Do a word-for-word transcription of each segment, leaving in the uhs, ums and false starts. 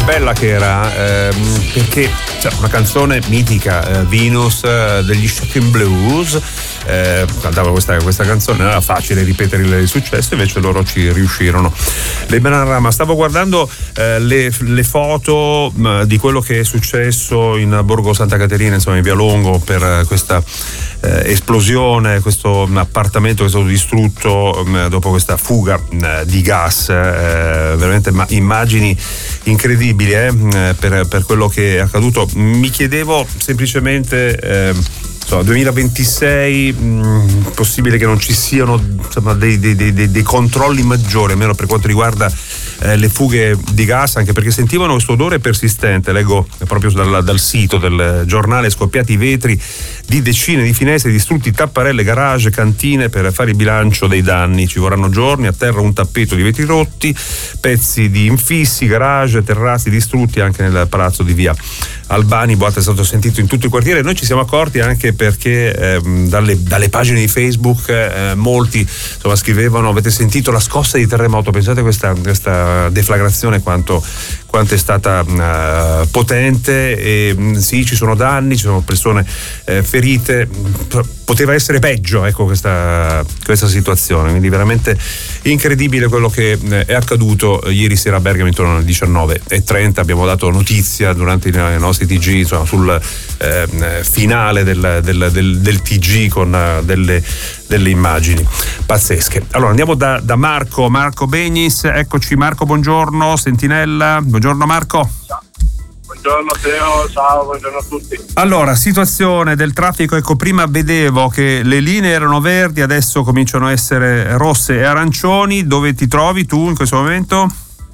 bella che era, ehm, perché cioè, una canzone mitica, eh, Venus eh, degli Shocking Blues, eh, cantava questa, questa canzone, non era facile ripetere il successo, invece loro ci riuscirono. Le Bananarama, stavo guardando eh, le, le foto mh, di quello che è successo in Borgo Santa Caterina, insomma in Via Longo, per questa eh, esplosione, questo appartamento che è stato distrutto mh, dopo questa fuga mh, di gas, eh, veramente ma, immagini incredibili eh, per, per quello che è accaduto. Mi chiedevo semplicemente eh, insomma, duemilaventisei, mh, possibile che non ci siano insomma, dei, dei, dei, dei controlli maggiori, almeno per quanto riguarda eh, le fughe di gas, anche perché sentivano questo odore persistente. Leggo proprio dal, dal sito del giornale: scoppiati i vetri di decine di finestre, distrutti tapparelle, garage, cantine. Per fare il bilancio dei danni ci vorranno giorni. A terra un tappeto di vetri rotti, pezzi di infissi, garage, terrazzi distrutti anche nel palazzo di via Albani. Boato è stato sentito in tutto il quartiere. Noi ci siamo accorti anche perché ehm, dalle, dalle pagine di Facebook eh, molti insomma scrivevano: avete sentito la scossa di terremoto? Pensate questa, questa deflagrazione quanto, quanto è stata uh, potente. E mh, sì, ci sono danni, ci sono persone eh, ferite. Poteva essere peggio, ecco, questa, questa situazione. Quindi veramente incredibile quello che eh, è accaduto ieri sera a Bergamo intorno alle diciannove e trenta. Abbiamo dato notizia durante i nostri T G, insomma, sul eh, finale del, del, del, del T G con uh, delle, delle immagini pazzesche. Allora andiamo da, da Marco, Marco Begnis. Eccoci Marco, buongiorno, Sentinella. Buongiorno Marco. Buongiorno Teo, ciao, buongiorno a tutti. Allora, situazione del traffico, ecco, prima vedevo che le linee erano verdi, adesso cominciano a essere rosse e arancioni. Dove ti trovi tu in questo momento?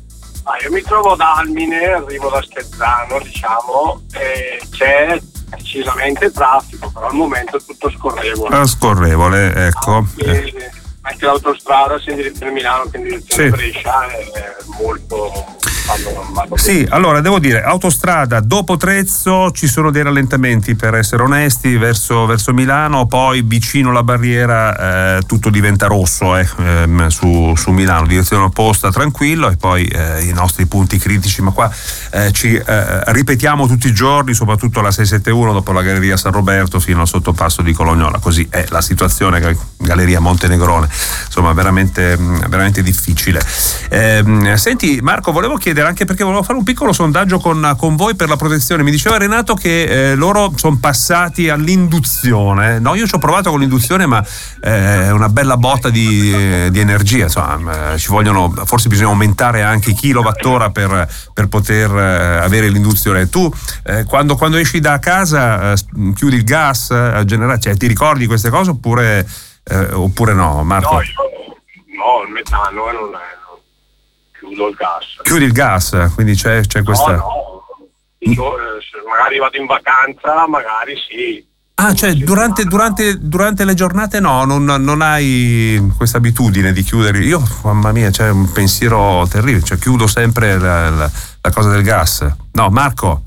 Ah, io mi trovo da Almine, arrivo da Stezzano, diciamo, e c'è decisamente traffico, però al momento è tutto scorrevole. Ah, scorrevole, ecco. Anche, eh. anche l'autostrada sia in direzione Milano che in direzione sì. Brescia è molto... Sì, allora devo dire, autostrada dopo Trezzo ci sono dei rallentamenti, per essere onesti, verso, verso Milano, poi vicino alla barriera eh, tutto diventa rosso eh, ehm, su, su Milano, direzione opposta tranquillo, e poi eh, i nostri punti critici, ma qua eh, ci eh, ripetiamo tutti i giorni, soprattutto la sei sette uno dopo la Galleria San Roberto fino al sottopasso di Colognola. Così è la situazione, Galleria Montenegrone, insomma veramente, veramente difficile. Eh, senti Marco, volevo chiedere, anche perché volevo fare un piccolo sondaggio con, con voi per la protezione. Mi diceva Renato che eh, loro sono passati all'induzione. No, io ci ho provato con l'induzione, ma è eh, una bella botta di, eh, di energia, insomma, eh, ci vogliono, forse bisogna aumentare anche i kilowattora per, per poter eh, avere l'induzione. Tu eh, quando, quando esci da casa eh, chiudi il gas eh, generale, cioè, ti ricordi queste cose oppure, eh, oppure no, Marco? No, io, no, il metano non è. Chiudo il gas. Chiudi il gas, quindi c'è, c'è questa... No, no, io, se magari vado in vacanza, magari sì. Ah, cioè durante, durante, durante le giornate no, non, non hai questa abitudine di chiudere. Io, mamma mia, c'è un pensiero terribile, cioè chiudo sempre la, la, la cosa del gas. No, Marco?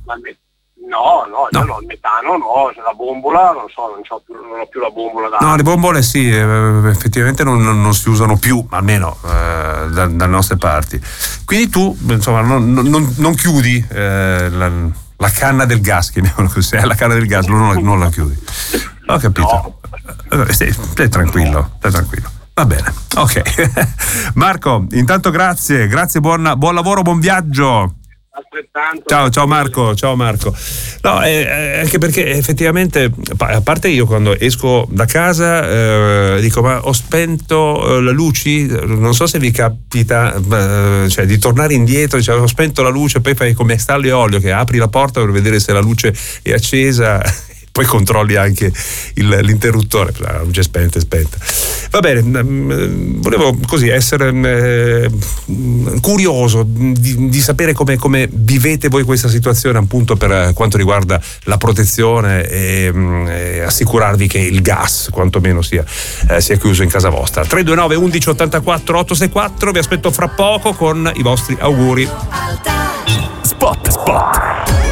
No, no, io no, no, il metano no, la bombola, non so, non, c'ho più, non ho più la bombola da... No, le bombole sì, effettivamente non, non si usano più, almeno eh, da, dalle nostre parti. Quindi tu, insomma, non, non, non chiudi eh, la, la canna del gas, chiamiamola così, la canna del gas, non la, non la chiudi. Ho capito. No. Stai, stai tranquillo, stai tranquillo. Va bene, ok. Marco, intanto grazie, grazie, buon, buon lavoro, buon viaggio. Altrettanto. Ciao, ciao Marco, ciao Marco. No, eh, anche perché effettivamente, a parte io quando esco da casa eh, dico, ma ho spento eh, la luci, non so se vi capita eh, cioè di tornare indietro, cioè, ho spento la luce, poi fai come stallo e olio, che apri la porta per vedere se la luce è accesa. Poi controlli anche il, l'interruttore, la luce spenta è spenta. Va bene, volevo così essere eh, curioso di, di sapere come, come vivete voi questa situazione, appunto per quanto riguarda la protezione, e, e assicurarvi che il gas quantomeno sia, eh, sia chiuso in casa vostra. tre due nove undici ottantaquattro ottocentosessantaquattro, vi aspetto fra poco con i vostri auguri. Spot, spot.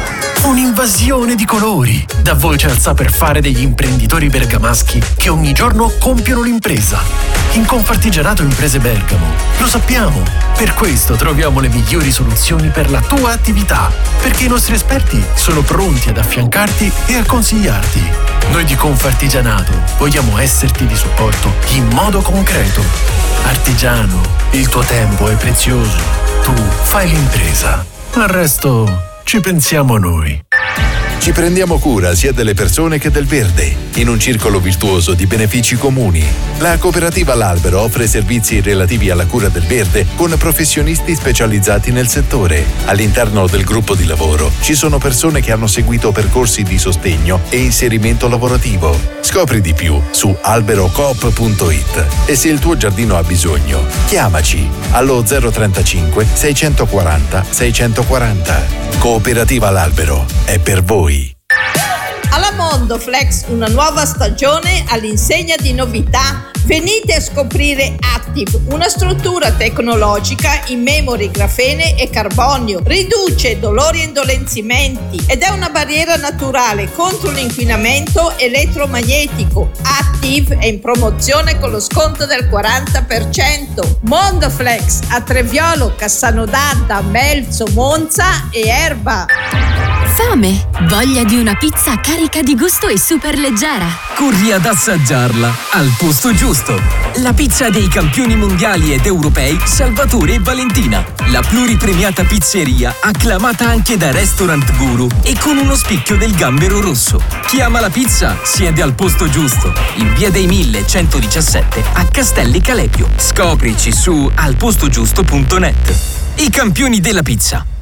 Un'invasione di colori, da voce al saper fare degli imprenditori bergamaschi che ogni giorno compiono l'impresa. In Confartigianato Imprese Bergamo lo sappiamo, per questo troviamo le migliori soluzioni per la tua attività, perché i nostri esperti sono pronti ad affiancarti e a consigliarti. Noi di Confartigianato vogliamo esserti di supporto in modo concreto. Artigiano, il tuo tempo è prezioso, tu fai l'impresa, al resto ci pensiamo noi. Ci prendiamo cura sia delle persone che del verde, in un circolo virtuoso di benefici comuni. La cooperativa L'Albero offre servizi relativi alla cura del verde con professionisti specializzati nel settore. All'interno del gruppo di lavoro ci sono persone che hanno seguito percorsi di sostegno e inserimento lavorativo. Scopri di più su alberocoop punto it e se il tuo giardino ha bisogno, chiamaci allo zero trentacinque seicentoquaranta seicentoquaranta. Cooperativa L'Albero è per voi. Alla Mondoflex una nuova stagione all'insegna di novità. Venite a scoprire Active, una struttura tecnologica in memory, grafene e carbonio. Riduce dolori e indolenzimenti ed è una barriera naturale contro l'inquinamento elettromagnetico. Active è in promozione con lo sconto del quaranta per cento. Mondoflex a Treviolo, Cassano d'Adda, Melzo, Monza e Erba. Fame? Voglia di una pizza carica di gusto e super leggera? Corri ad assaggiarla al posto giusto. La pizza dei campioni mondiali ed europei Salvatore e Valentina. La pluripremiata pizzeria acclamata anche da Restaurant Guru e con uno spicchio del gambero rosso. Chi ama la pizza siede al posto giusto. In via dei Mille centodiciassette a Castelli Calepio. Scoprici su alpostogiusto punto net. I campioni della pizza.